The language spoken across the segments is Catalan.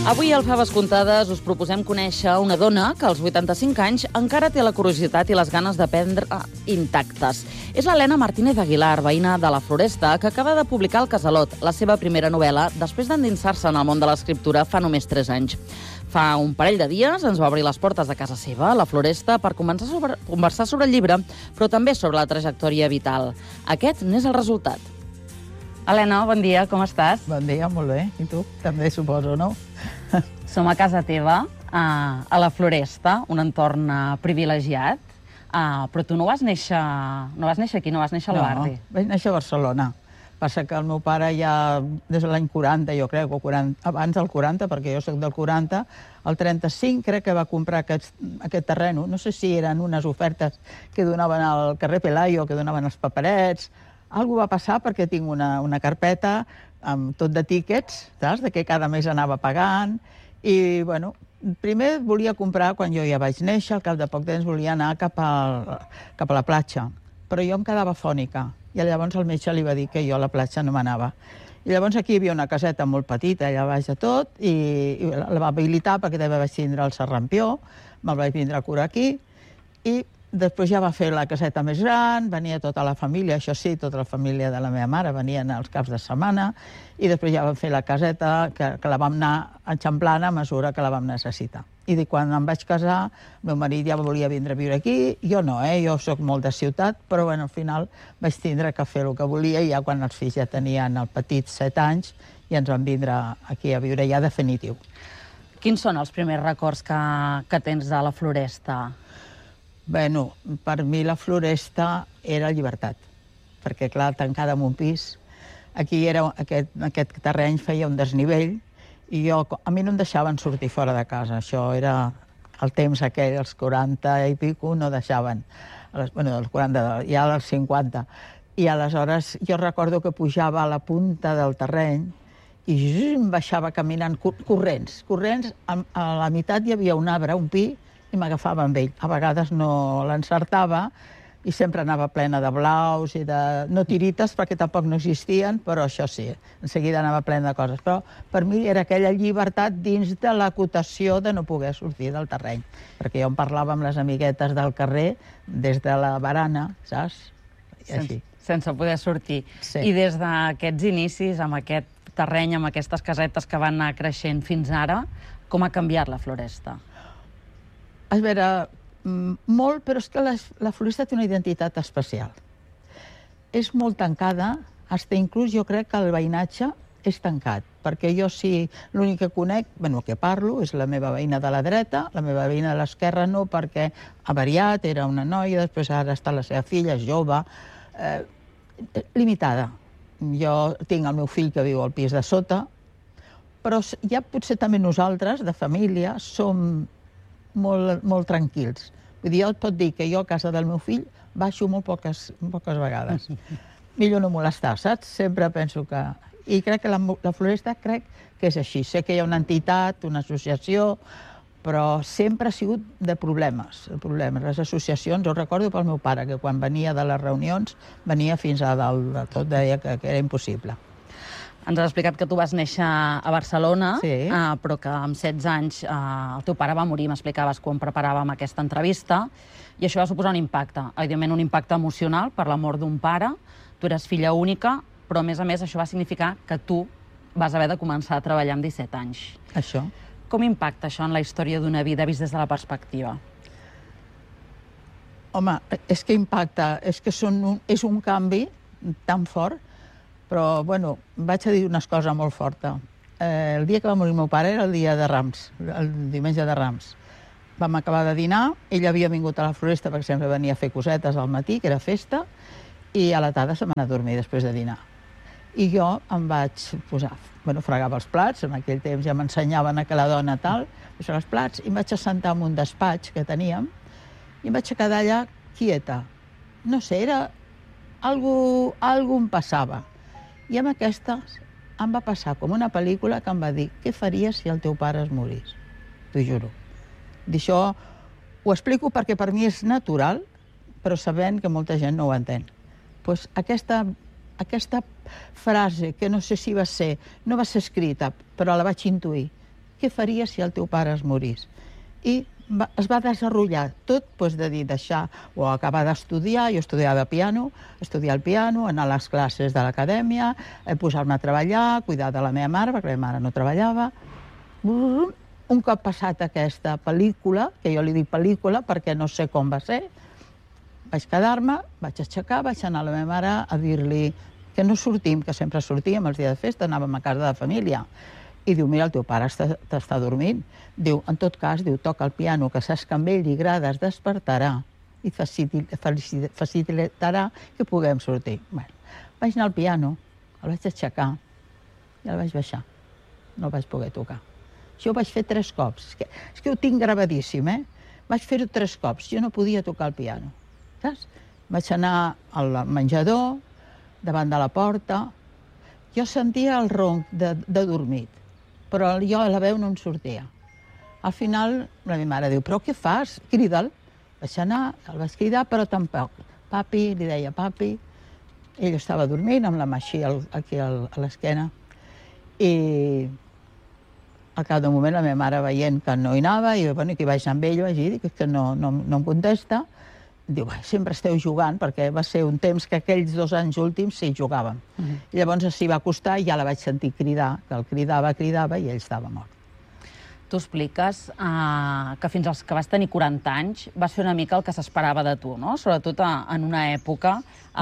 Avui al Faves Comptades us proposem conèixer una dona que als 85 anys encara té la curiositat i les ganes d'aprendre intactes. És l'Helena Martínez Aguilar, veïna de la Floresta, que acaba de publicar El Casalot, la seva primera novel·la, després d'endinsar-se en el món de l'escriptura fa només 3 anys. Fa un parell de dies ens va obrir les portes de casa seva, la Floresta, per conversar sobre el llibre, però també sobre la trajectòria vital. Aquest n'és el resultat. Helena, bon dia, com estàs? Bon dia, molt bé. I tu? També suposo, no? Som a casa teva, a la Floresta, un entorn privilegiat, però tu no vas néixer aquí, no vas néixer al barri. No, vaig néixer a Barcelona. Passa que el meu pare ja, des de l'any 40, jo crec, o 40, abans del 40, perquè jo soc del 40, el 35 crec que va comprar aquest terreno. No sé si eren unes ofertes que donaven al carrer Pelayo, que donaven els paperets. Algú va passar perquè tinc una carpeta amb tot de tíquets, saps? De què cada mes anava pagant. I, bueno, primer volia comprar, quan jo ja vaig néixer, al cap de poc temps volia anar cap a la platja. Però jo em quedava fònica. I llavors el metge li va dir que jo a la platja no m'anava. I llavors aquí hi havia una caseta molt petita, allà baix de tot, i la va habilitar perquè també vaig tindre el serrampió, me'l vaig vindre a curar aquí, i després ja va fer la caseta més gran, venia tota la família, això sí, tota la família de la meva mare, venien els caps de setmana, i després ja vam fer la caseta, que la vam anar eixamplant a mesura que la vam necessitar. I quan em vaig casar, el meu marit ja volia vindre a viure aquí, jo no, jo soc molt de ciutat, però bueno, al final vaig tindre que fer el que volia, i ja quan els fills ja tenien el petit 7 anys, ja ens vam vindre aquí a viure ja definitiu. Quins són els primers records que tens de la Floresta? Bueno, per mi la Floresta era llibertat, perquè, clar, tancada en un pis, aquí aquest terreny feia un desnivell, i a mi no em deixaven sortir fora de casa. Això era el temps aquell, els 40 i pico, no deixaven. Bueno, dels 40, ja als 50. I aleshores jo recordo que pujava a la punta del terreny i em baixava caminant corrents. A la meitat hi havia un arbre, un pi, i m'agafava amb ell. A vegades no l'encertava i sempre anava plena de blaus i de... no tirites, perquè tampoc no existien, però això sí, en seguida anava plena de coses. Però per mi era aquella llibertat dins de l'acotació de no poder sortir del terreny. Perquè jo em parlava amb les amiguetes del carrer des de la barana, saps? I així. Sense poder sortir. Sí. I des d'aquests inicis, amb aquest terreny, amb aquestes casetes que van anar creixent fins ara, com ha canviat la Floresta? A veure, molt, però és que la Floresta té una identitat especial. És molt tancada, fins inclús jo crec que el veïnatge és tancat, perquè jo sí, l'únic que conec, bueno, que parlo, és la meva veïna de la dreta, la meva veïna de l'esquerra no, perquè ha variat, era una noia, després ara està la seva filla, és jove, limitada. Jo tinc el meu fill que viu al pis de sota, però ja potser també nosaltres, de família, som molt tranquils. Vull dir, jo et pot dir que jo a casa del meu fill baixo molt poques vegades. Millor no molestar, saps? Sempre penso que... I crec que la Floresta crec que és així. Sé que hi ha una entitat, una associació, però sempre ha sigut de problemes. Les associacions, ho recordo pel meu pare, que quan venia de les reunions venia fins a dalt de tot, deia que era impossible. Ens has explicat que tu vas néixer a Barcelona, sí, però que amb 16 anys el teu pare va morir, m'explicaves quan preparàvem aquesta entrevista, i això va suposar un impacte, evidentment un impacte emocional per la mort d'un pare. Tu eres filla única, però a més això va significar que tu vas haver de començar a treballar amb 17 anys. Això. Com impacta això en la història d'una vida vist des de la perspectiva? Home, és que impacta, és que és un canvi tan fort. Però, bueno, vaig a dir unes coses molt fortes. El dia que va morir el meu pare era el dia de Rams, el diumenge de Rams. Vam acabar de dinar, ell havia vingut a la Floresta perquè sempre venia a fer cosetes al matí, que era festa, i a la tarda se m'anà a dormir després de dinar. I jo em vaig posar, fregava els plats, en aquell temps ja m'ensenyaven que la dona tal, posava els plats, i em vaig assentar en un despatx que teníem, i em vaig quedar allà quieta. No sé, era... Algú em passava. I amb aquestes em va passar com una pel·lícula que em va dir què faries si el teu pare es morís? T'ho juro. D'això ho explico perquè per mi és natural, però sabent que molta gent no ho entén. Doncs aquesta frase, que no sé si no va ser escrita, però la vaig intuir, què faries si el teu pare es morís? I es va desenvolupar tot, de dir, deixar o acabar d'estudiar. Jo estudiava piano, estudiar el piano, anar a les classes de l'acadèmia, posar-me a treballar, cuidar de la meva mare, perquè la meva mare no treballava. Un cop passat aquesta pel·lícula, que jo li dic pel·lícula perquè no sé com va ser, vaig quedar-me, vaig aixecar, vaig anar a la meva mare a dir-li que no sortim, que sempre sortíem els dies de festa, anàvem a casa de família. I diu, mira, el teu pare t'està dormint. Diu, en tot cas, diu, toca el piano, que saps que amb ell li agrada, es despertarà i facilitarà que puguem sortir. Bueno, vaig anar al piano, el vaig aixecar i el vaig baixar. No el vaig poder tocar. Jo ho vaig fer 3 cops. És que ho tinc gravadíssim, eh? Vaig fer-ho 3 cops. Jo no podia tocar el piano, saps? Vaig anar al menjador, davant de la porta. Jo sentia el ronc de dormit, però jo la veu no em sortia. Al final, la meva mare diu, però què fas? Crida'l. Vaig anar, el vaig cridar, però tampoc. Papi, li deia papi. Ell estava dormint amb la mà així aquí a l'esquena. I al cap d'un moment la meva mare veient que no hi anava, i bueno, que vaig anar amb ell, vaig dir que no em contesta. Diu, sempre esteu jugant, perquè va ser un temps que aquells 2 anys últims sí jugàvem. I llavors s'hi va acostar i ja la vaig sentir cridar, que el cridava i ell estava mort. Tu expliques que fins als que vas tenir 40 anys va ser una mica el que s'esperava de tu, no? Sobretot en una època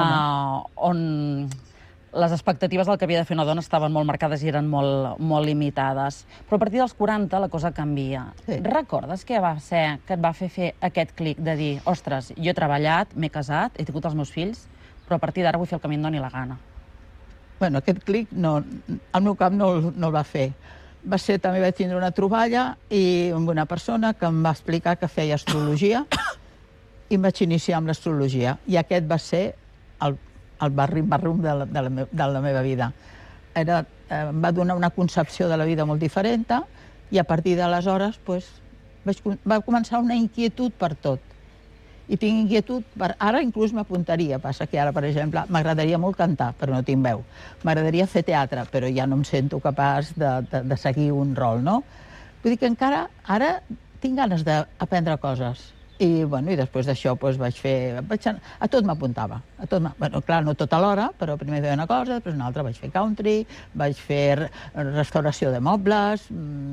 on les expectatives del que havia de fer una dona estaven molt marcades i eren molt limitades. Però a partir dels 40 la cosa canvia. Sí. Recordes què va ser que et va fer aquest clic de dir, ostres, jo he treballat, m'he casat, he tingut els meus fills, però a partir d'ara vull fer el que em doni la gana? Bueno, aquest clic al meu cap no el va fer. Va ser, també vaig tindre una troballa amb una persona que em va explicar que feia astrologia i em vaig iniciar amb l'astrologia. I aquest va ser el barrum de la meva vida. Em va donar una concepció de la vida molt diferent i a partir d'aleshores va començar una inquietud per tot. I tinc inquietud ara inclús m'apuntaria. Passa que ara, per exemple, m'agradaria molt cantar, però no tinc veu. M'agradaria fer teatre, però ja no em sento capaç de seguir un rol, no? Vull dir que encara ara tinc ganes d'aprendre coses. I després d'això vaig fer... A tot m'apuntava. Bueno, clar, no tot alhora, però primer feia una cosa, després una altra. Vaig fer country, vaig fer restauració de mobles,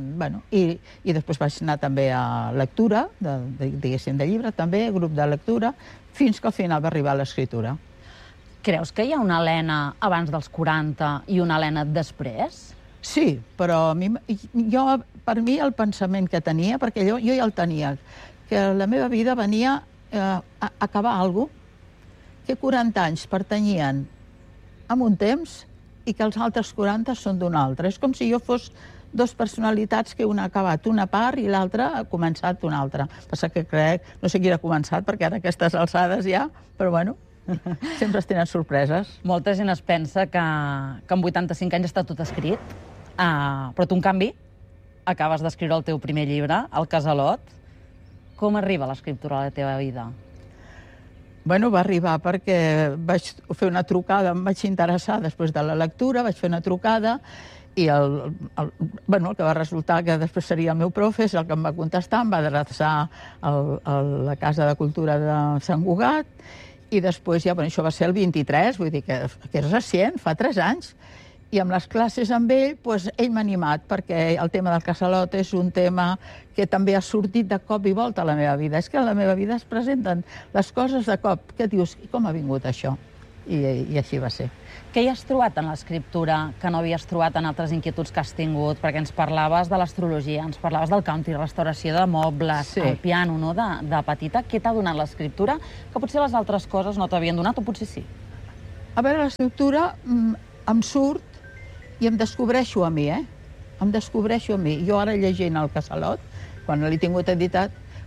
i després vaig anar també a lectura, diguéssim, de llibre, també, grup de lectura, fins que al final va arribar a l'escriptura. Creus que hi ha una Helena abans dels 40 i una Helena després? Sí, però per mi el pensament que tenia, perquè jo ja el tenia, que la meva vida venia a acabar alguna cosa, que 40 anys pertanyien a un temps i que els altres 40 són d'un altre. És com si jo fos 2 personalitats que una ha acabat una part i l'altra ha començat una altra. Passa que crec, no sé qui ha començat, perquè ara aquestes alçades ja, però bueno, sempre es tenen sorpreses. Molta gent es pensa que amb 85 anys està tot escrit, però tu, en canvi, acabes d'escriure el teu primer llibre, El Casalot. Com arriba l'escriptura a la teva vida? Bueno, va arribar perquè vaig fer una trucada, em vaig interessar després de la lectura, vaig fer una trucada i el que va resultar que després seria el meu profe, és el que em va contestar, em va adreçar a la Casa de Cultura de Sant Cugat i després ja, això va ser el 23, vull dir que és recient, fa 3 anys, i amb les classes amb ell, ell m'ha animat, perquè el tema del Casalot és un tema que també ha sortit de cop i volta a la meva vida. És que a la meva vida es presenten les coses de cop. Què dius? Com ha vingut això? I així va ser. Què hi has trobat en l'escriptura que no havies trobat en altres inquietuds que has tingut? Perquè ens parlaves de l'astrologia, ens parlaves del country, restauració de mobles, el piano, no? De petita. Què t'ha donat l'escriptura que potser les altres coses no t'havien donat o potser sí? A veure, l'escriptura em surt i em descobreixo a mi, Em descobreixo a mi. Jo ara llegint el Casalot, quan l'he tingut editat,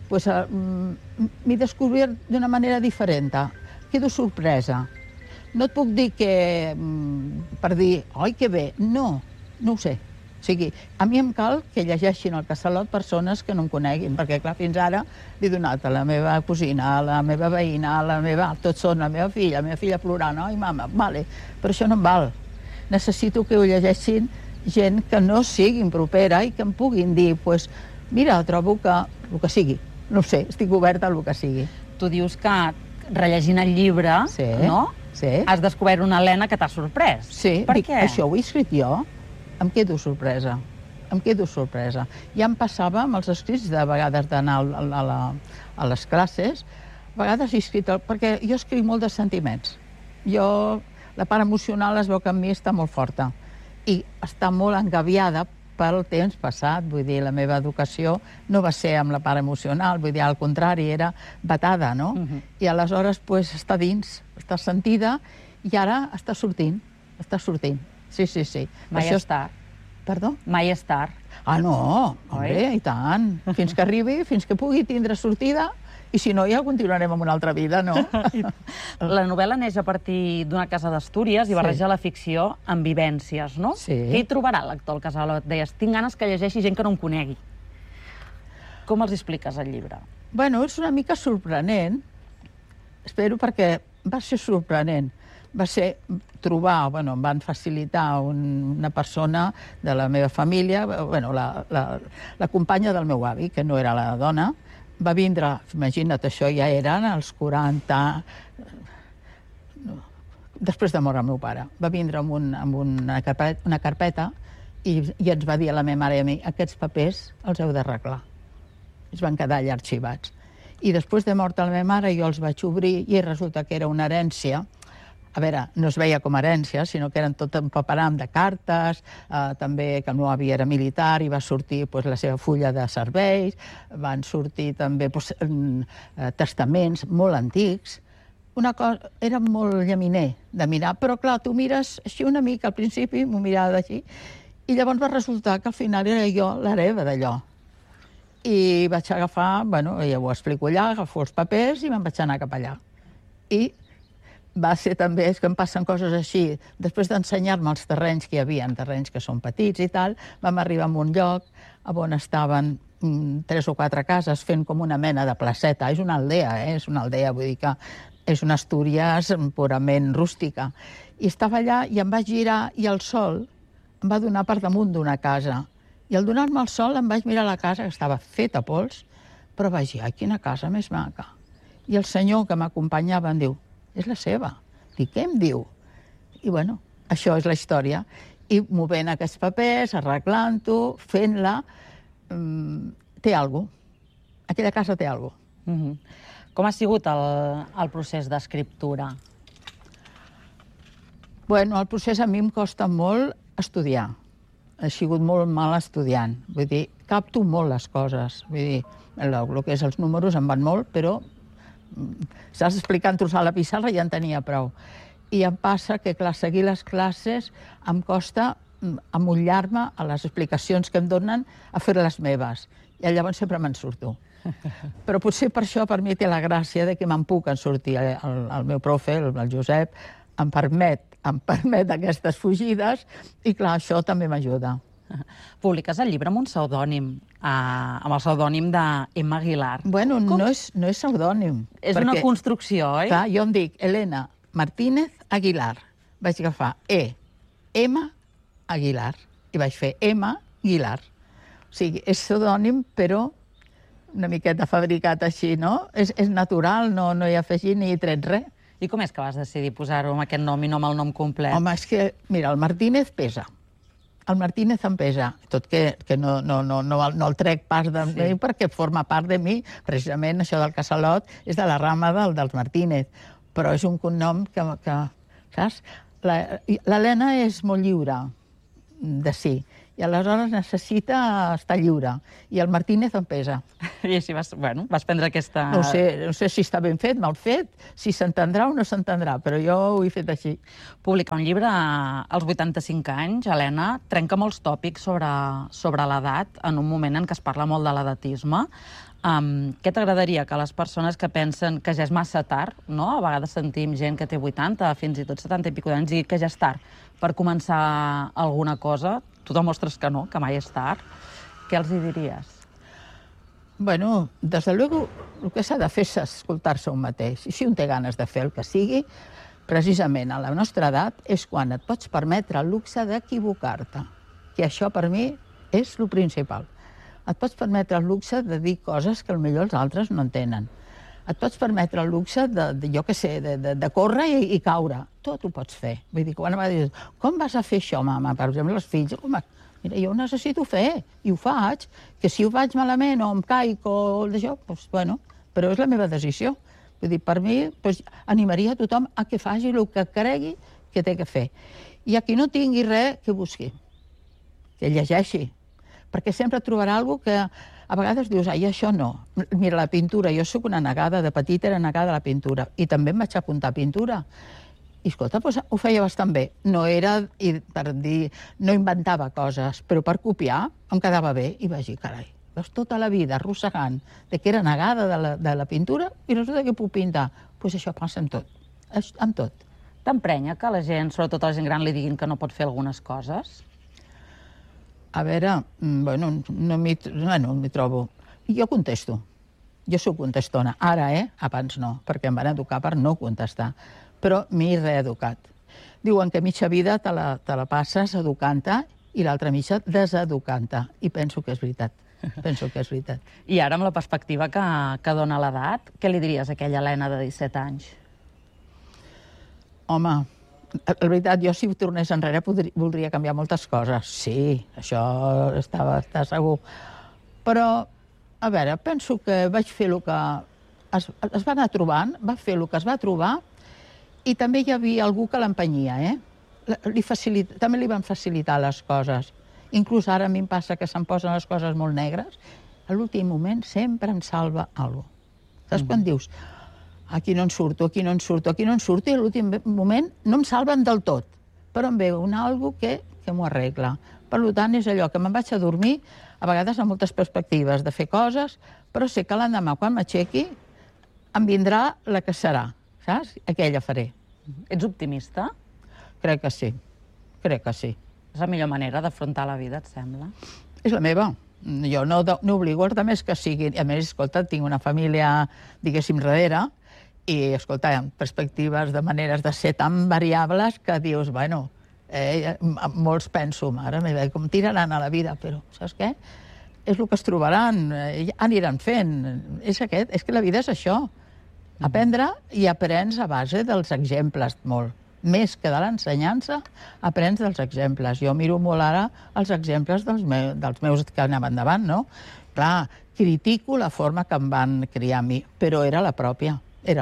m'he descobert d'una manera diferent. Quedo sorpresa. No et puc dir que, per dir, oi, que bé, no ho sé. O sigui, a mi em cal que llegeixin el Casalot persones que no em coneguin, perquè, clar, fins ara l'he donat a la meva cosina, a la meva veïna, tots són la meva filla plorant, oi, mama, vale, però això no em val. Necessito que ho llegeixin gent que no siguin propera i que em puguin dir, pues, mira, trobo que el que sigui, no sé, estic oberta al que sigui. Tu dius que rellegint el llibre, no? Sí. Has descobert una Helena que t'ha sorprès. Sí, per què? Això ho he escrit jo, em quedo sorpresa. Ja em passava amb els escrits de vegades d'anar a les classes, a vegades he escrit, perquè jo escric molt de sentiments. La part emocional es veu que en mi està molt forta i està molt engaviada pel temps passat. Vull dir, la meva educació no va ser amb la part emocional, vull dir, al contrari, era batada, no? I aleshores, pues, està dins, està sentida i ara està sortint. Sí. Mai és tard. Perdó? Mai és tard. Ah, no, hombre, i tant. Fins que arribi, fins que pugui tindre sortida, i si no, ja continuarem amb una altra vida, no? La novel·la neix a partir d'una casa d'Astúries i barreja la ficció amb vivències, no? Sí. Què hi trobarà l'actor Casalot? Deies, tinc ganes que llegeixi gent que no em conegui. Com els expliques el llibre? Bueno, és una mica sorprenent, espero, perquè va ser sorprenent. Va ser trobar, bueno, em van facilitar una persona de la meva família, bueno, la companya del meu avi, que no era la dona, va vindre, imagina't, això ja eren els 40... Després de morir el meu pare. Va vindre amb una carpeta i ens va dir a la meva mare i a mi, aquests papers els heu d'arreglar. Es van quedar allà arxivats. I després de mort la meva mare jo els vaig obrir i resulta que era una herència. A veure, no es veia com a herència, sinó que eren tot un paperam de cartes, també que el meu avi era militar i va sortir la seva fulla de serveis, van sortir també testaments molt antics. Una cosa, era molt llaminer de mirar, però clar, tu mires així una mica, al principi m'ho mirava així, i llavors va resultar que al final era jo l'hereva d'allò. I vaig agafar, bueno, ja ho explico allà, agafo els papers i me'n vaig anar cap allà. I va ser també, és que em passen coses així, després d'ensenyar-me els terrenys que hi havia, terrenys que són petits i tal, vam arribar a un lloc on estaven 3 o 4 cases fent com una mena de placeta. És una aldea, és una aldea, vull dir que és una Astúries purament rústica. I estava allà i em vaig girar i el sol em va donar per damunt d'una casa. I al donar-me el sol em vaig mirar la casa, que estava feta a pols, però vaig dir, ai, quina casa més maca. I el senyor que m'acompanyava em diu, és la seva. Dic, què em diu? I bueno, això és la història. I movent aquests papers, arreglant-ho, fent-la, té alguna cosa. Aquella casa té alguna cosa. Com ha sigut el procés d'escriptura? Bueno, el procés a mi em costa molt estudiar. He sigut molt mal estudiant. Vull dir, capto molt les coses. Vull dir, el que és els números em van molt, però estàs explicant-los a la pissarra i ja en tenia prou. I em passa que, clar, seguir les classes em costa amollar-me a les explicacions que em donen a fer les meves. I llavors sempre me'n surto. Però potser per això per mi té la gràcia de que me'n puc en sortir. El meu profe, el Josep, em permet aquestes fugides i, clar, això també m'ajuda. Publiques el llibre amb un pseudònim, amb el pseudònim d'Emma Aguilar. Bueno, no és pseudònim. És una construcció, oi? Clar, jo em dic Helena Martínez Aguilar. Vaig agafar Emma Aguilar i vaig fer Emma Aguilar. O sigui, és pseudònim, però una miqueta fabricat així, no? És natural, no hi ha afegit ni tret res. I com és que vas decidir posar-ho amb aquest nom i no amb el nom complet? Home, és que, mira, el Martínez pesa. El Martínez em pesa, tot que no el trec pas de mi perquè forma part de mi. Precisament això del Casalot és de la rama dels Martínez, però és un cognom que saps? L'Helena és molt lliure de si, i aleshores necessita estar lliure, i el Martínez em pesa. I així vas prendre aquesta... No sé si està ben fet, mal fet, si s'entendrà o no s'entendrà, però jo ho he fet així. Publicar un llibre als 85 anys, Helena, trenca molts tòpics sobre l'edat, en un moment en què es parla molt de l'edatisme. Què t'agradaria que les persones que pensen que ja és massa tard, no? A vegades sentim gent que té 80, fins i tot 70 i pico d'anys, i que ja és tard per començar alguna cosa. Tu demostres que no, que mai és tard. Què els hi diries? Bueno, des de luego, el que s'ha de fer és escoltar-se un mateix. I si un té ganes de fer el que sigui, precisament a la nostra edat és quan et pots permetre el luxe d'equivocar-te. que això per mi és el principal. Et pots permetre el luxe de dir coses que potser els altres no entenen. Et pots permetre el luxe jo què sé, de córrer i caure. Tot ho pots fer. Vull dir, quan em va dir, com vas a fer això, mama? Per exemple, els fills, home, mira, jo ho necessito fer, i ho faig, que si ho faig malament o em caic o d'això, doncs, bueno, però és la meva decisió. Vull dir, per mi, doncs, animaria a tothom a que faci el que cregui que té que fer. I a qui no tingui res, que busqui, que llegeixi, perquè sempre trobarà alguna cosa que a vegades dius, ai, això no. Mira, la pintura, jo sóc una negada, de petita era negada a la pintura, i també em vaig apuntar a pintura. I, escolta, doncs ho feia bastant bé. No era, per dir, no inventava coses, però per copiar em quedava bé, i vaig dir, carai, veus tota la vida arrossegant de que era negada de la pintura, i resulta que puc pintar. Doncs això passa amb tot, amb tot. T'emprenya que la gent, sobretot a la gent gran, li diguin que no pot fer algunes coses? A veure, bueno, no m'hi trobo. Jo contesto. Jo soc contestona. Ara, abans no, perquè em van educar per no contestar. Però m'he reeducat. Diuen que mitja vida te la passes educant-te i l'altra mitja deseducant-te. I penso que és veritat. Penso que és veritat. I ara, amb la perspectiva que dona l'edat, què li diries a aquella Helena de 17 anys? Home, la veritat, jo si tornés enrere voldria canviar moltes coses. Sí, això està segur. Però, a veure, penso que vaig fer el que es va anar trobant, va fer el que es va trobar, i també hi havia algú que l'empenyia, també li van facilitar les coses. Inclús ara a mi em passa que se'm posen les coses molt negres, a l'últim moment sempre em salva alguna cosa. Saps quan dius, aquí no en surto, aquí no en surto, aquí no en surto, i a l'últim moment no em salven del tot, però em ve algo que m'ho arregla. Per tant, és allò que me'n vaig a dormir, a vegades amb moltes perspectives de fer coses, però sé que l'endemà, quan m'aixequi, em vindrà la que serà, saps? Aquella faré. Ets optimista? Crec que sí, crec que sí. És la millor manera d'afrontar la vida, et sembla? És la meva. Jo no obligo els altres que siguin. A més, escolta, tinc una família, diguéssim, darrere, i, escolta, hi ha perspectives de maneres de ser tan variables que dius, bueno, molts penso, mare meva, com tiraran a la vida, però saps què? És el que es trobaran, aniran fent. És que la vida és això. Aprendre, i aprens a base dels exemples, molt. Més que de l'ensenyança, aprens dels exemples. Jo miro molt ara els exemples dels meus que anaven endavant, no? Clar, critico la forma que em van criar a mi, però era la pròpia.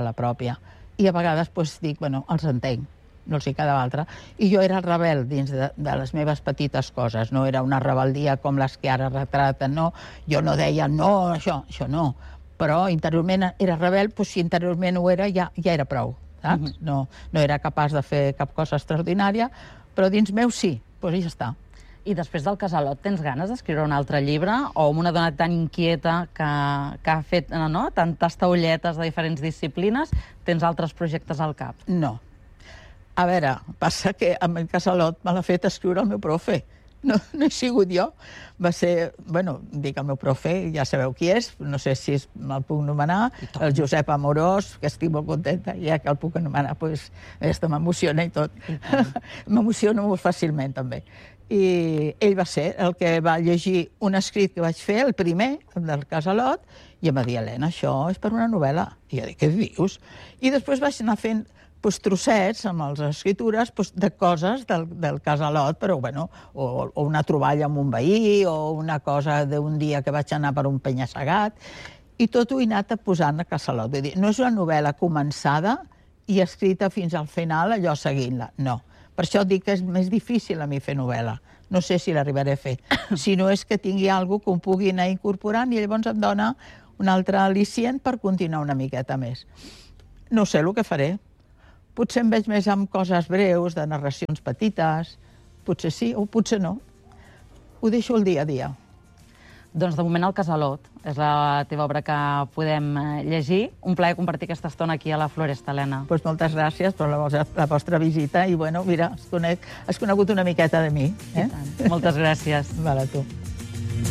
I a vegades dic, bueno, els entenc, no els hi quedava altra. I jo era rebel dins de les meves petites coses, no era una rebeldia com les que ara retraten, no. Jo no deia, no, això no. Però interiorment era rebel, doncs si interiorment ho era, ja era prou, saps? No era capaç de fer cap cosa extraordinària, però dins meu sí, doncs ja està. I després del Casalot, tens ganes d'escriure un altre llibre? O amb una dona tan inquieta que ha fet tantes taulletes de diferents disciplines, tens altres projectes al cap? No. A veure, passa que amb el Casalot me l'ha fet escriure el meu profe. No he sigut jo. Va ser, bueno, dic el meu profe, ja sabeu qui és, no sé si me'l puc anomenar, el Josep Amorós, que estic molt contenta, ja que el puc anomenar, doncs m'emociona i tot. M'emociono molt fàcilment, també. I ell va ser el que va llegir un escrit que vaig fer, el primer, del Casalot, i em va dir, Helena, això és per una novel·la. I jo dic, què dius? I després vaig anar fent trossets amb les escritures de coses del Casalot, però, bueno, o una troballa amb un veí, o una cosa d'un dia que vaig anar per un penya-segat, i tot ho he anat posant a Casalot. Vull dir, no és una novel·la començada i escrita fins al final, allò seguint-la, no. Per això dic que és més difícil a mi fer novel·la. No sé si l'arribaré a fer. Si no és que tingui alguna cosa que em pugui anar incorporant i llavors em dona un altre al·licient per continuar una miqueta més. No sé el que faré. Potser em veig més amb coses breus, de narracions petites. Potser sí o potser no. Ho deixo el dia a dia. Doncs de moment el Casalot és la teva obra que podem llegir. Un plaer compartir aquesta estona aquí a la Floresta, Helena. Doncs moltes gràcies per la vostra visita i, bueno, mira, has conegut una miqueta de mi. Moltes gràcies. Val, a tu.